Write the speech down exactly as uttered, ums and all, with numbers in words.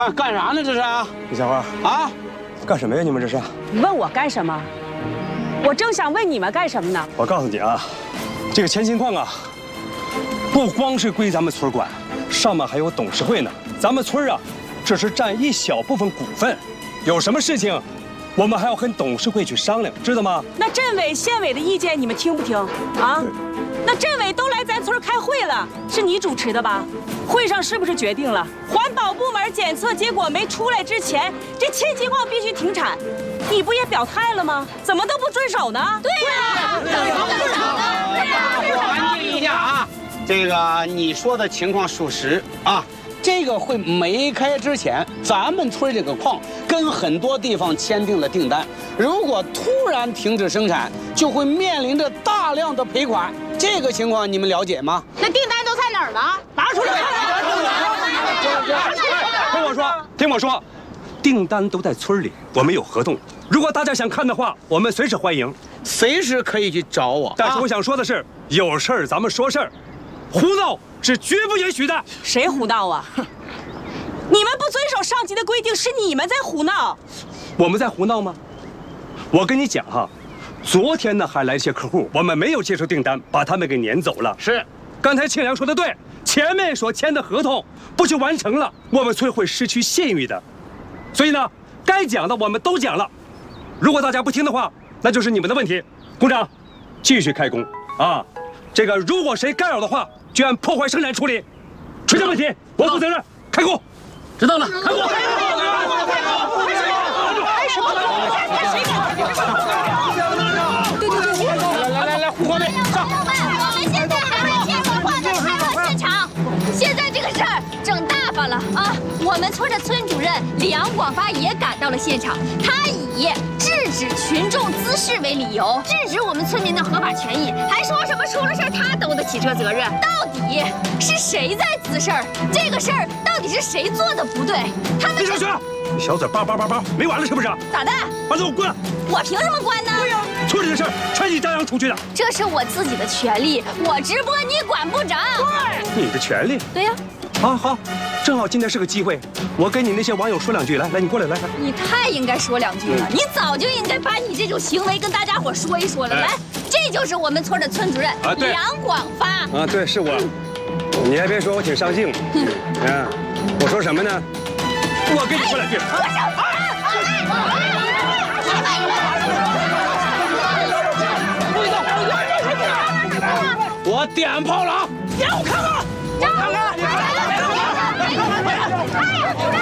啊，干啥呢？这是啊， 李小花啊， 干什么呀？你们这是？ 你问我干什么？我正想问你们干什么呢。 我告诉你啊，这个钱金矿啊，不光是归咱们村管，上面还有董事会呢。咱们村啊，只是占一小部分股份，有什么事情，我们还要跟董事会去商量，知道吗？ 那镇委、县委的意见你们听不听啊？那镇委都来咱村开会了，是你主持的吧？会上是不是决定了，环保部门检测结果没出来之前，这千金矿必须停产？你不也表态了吗？怎么都不遵守呢？对呀，怎么不遵守呢？ 安静一下啊！这个你说的情况属实啊。这个会没开之前，咱们村这个矿跟很多地方签订了订单，如果突然停止生产，就会面临着大量的赔款。这个情况你们了解吗？ 那订单都在哪儿呢？ 拿出来！ 听我说，听我说，订单都在村里，我们有合同。如果大家想看的话，我们随时欢迎， 随时可以去找我。 但是我想说的是，有事儿咱们说事儿，胡闹是绝不允许的。 谁胡闹啊？你们不遵守上级的规定，是你们在胡闹。 我们在胡闹吗？我跟你讲哈，昨天呢还来一些客户，我们没有接受订单，把他们给撵走了。 是， 刚才庆良说的对，前面所签的合同不去完成了，我们村会失去信誉的。所以呢，该讲的我们都讲了。如果大家不听的话，那就是你们的问题。工长，继续开工啊！这个如果谁干扰的话，就按破坏生产处理。出现问题，我负责任。开工。 知道了，开工。 哎，什么？对对对， 来来来来，胡光妹上。 我们现在还在建设矿的开矿现场，现在这个事儿整大发了啊！我们村的村主任梁广发也赶到了现场，他以制止群众滋事为理由，制止我们村民的合法权益，还说什么出了事他都得起这责任。到底是谁在滋事儿？这个事儿到底是谁做的不对？他们李小雪，你小嘴叭叭叭叭，没完了是不是？ 咋的？ 把给我滚！ 我凭什么关呢？对呀， 村里的事儿全你张扬出去的。 这是我自己的权利，我直播你管不着。 你的权利？ 对呀。 好好，正好今天是个机会，我跟你那些网友说两句。来来，你过来，来来。 你太应该说两句了，你早就应该把你这种行为跟大家伙说一说了。来，这就是我们村的村主任梁广发。 啊，对，是我。你还别说，我挺上镜。啊，我说什么呢？我跟你说两句。 我点炮了啊！ 让我看看，让我看看。